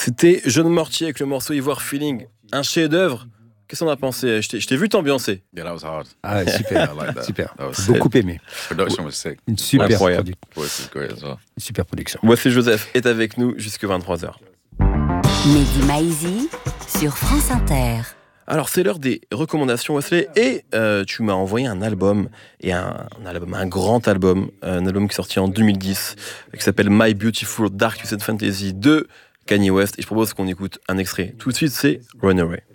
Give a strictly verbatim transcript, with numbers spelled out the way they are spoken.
C'était Jeune Mortier avec le morceau Ivoire Feeling, un chef-d'œuvre. Qu'est-ce qu'on a pensé? Je t'ai, je t'ai vu t'ambiancer. Yeah, that was hard. Ah, super, I like that. super. That was J'ai beaucoup aimé. Production was sick. Une super, Incroyable. produ- Voice is great as well. une super production. Voici Joseph est avec nous jusqu'à vingt-trois heures. Mehdi Maizi sur France Inter. Alors c'est l'heure des recommandations, Wesley, et euh, tu m'as envoyé un album, et un, un album, un grand album, un album qui est sorti en deux mille dix, qui s'appelle My Beautiful Dark Twisted Fantasy de Kanye West, et je propose qu'on écoute un extrait. Tout de suite, c'est Runaway.